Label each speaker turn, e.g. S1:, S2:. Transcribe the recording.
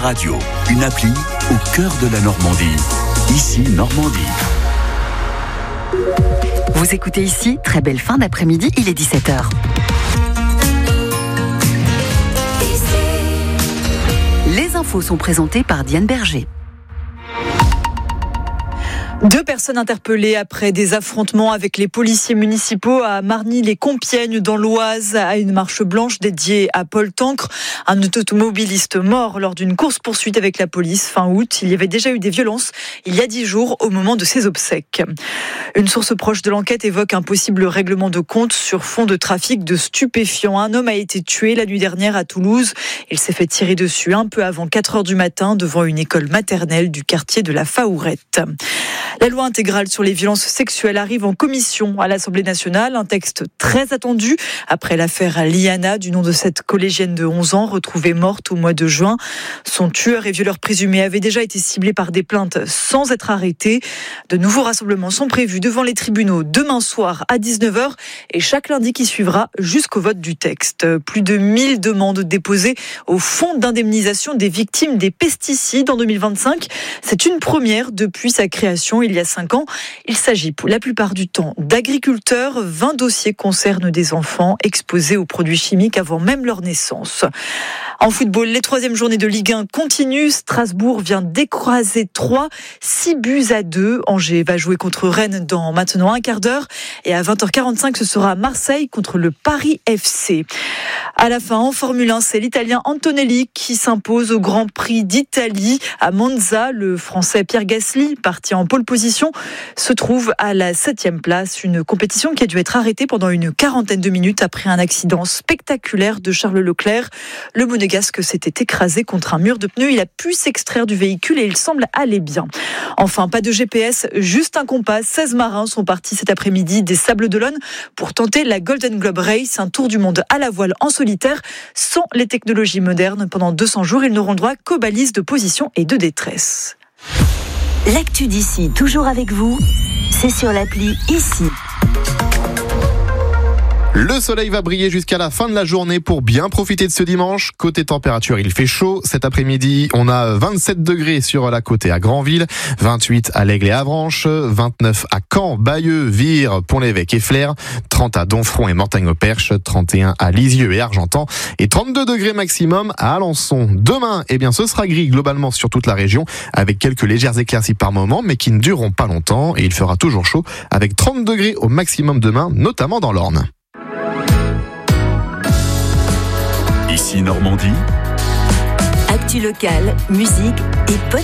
S1: radio, une appli au cœur de la Normandie. Ici Normandie.
S2: Vous écoutez ici, très belle fin d'après-midi, il est 17h. Les infos sont présentées par Diane Berger.
S3: 2 personnes interpellées après des affrontements avec les policiers municipaux à Marny-les-Compiègnes dans l'Oise, à une marche blanche dédiée à Paul Tancre, un automobiliste mort lors d'une course-poursuite avec la police fin août. Il y avait déjà eu des violences il y a 10 jours au moment de ses obsèques. Une source proche de l'enquête évoque un possible règlement de compte sur fond de trafic de stupéfiants. Un homme a été tué la nuit dernière à Toulouse. Il s'est fait tirer dessus un peu avant 4h du matin devant une école maternelle du quartier de la Faourette. La loi intégrale sur les violences sexuelles arrive en commission à l'Assemblée nationale. Un texte très attendu après l'affaire Liana, du nom de cette collégienne de 11 ans retrouvée morte au mois de juin. Son tueur et violeur présumé avait déjà été ciblé par des plaintes sans être arrêté. De nouveaux rassemblements sont prévus devant les tribunaux demain soir à 19h et chaque lundi qui suivra jusqu'au vote du texte. Plus de 1000 demandes déposées au fonds d'indemnisation des victimes des pesticides en 2025. C'est une première depuis sa création il y a 5 ans. Il s'agit pour la plupart du temps d'agriculteurs. 20 dossiers concernent des enfants exposés aux produits chimiques avant même leur naissance. En football, les 3e journées de Ligue 1 continuent. Strasbourg vient d'écraser 6-2. Angers va jouer contre Rennes dans maintenant un quart d'heure. Et à 20h45, ce sera Marseille contre le Paris FC. À la fin, en Formule 1, c'est l'Italien Antonelli qui s'impose au Grand Prix d'Italie à Monza. Le Français Pierre Gasly, parti en pole position, se trouve à la 7e place. Une compétition qui a dû être arrêtée pendant une quarantaine de minutes après un accident spectaculaire de Charles Leclerc. Le Monégasque s'était écrasé contre un mur de pneus. Il a pu s'extraire du véhicule et il semble aller bien. Enfin, pas de GPS, juste un compas. 16 marins sont partis cet après-midi des Sables d'Olonne pour tenter la Golden Globe Race, un tour du monde à la voile en solitaire. Sans les technologies modernes, pendant 200 jours, ils n'auront le droit qu'aux balises de position et de détresse.
S2: L'actu d'ici, toujours avec vous, c'est sur l'appli Ici.
S4: Le soleil va briller jusqu'à la fin de la journée pour bien profiter de ce dimanche. Côté température, il fait chaud. Cet après-midi, on a 27 degrés sur la côte et à Granville, 28 à l'Aigle et Avranches, 29 à Caen, Bayeux, Vire, Pont-l'Évêque et Flers, 30 à Donfront et Mortagne-au-Perche, 31 à Lisieux et Argentan et 32 degrés maximum à Alençon. Demain, ce sera gris globalement sur toute la région avec quelques légères éclaircies par moment mais qui ne dureront pas longtemps et il fera toujours chaud avec 30 degrés au maximum demain, notamment dans l'Orne.
S1: Ici Normandie.
S2: Actu locale, musique et bonne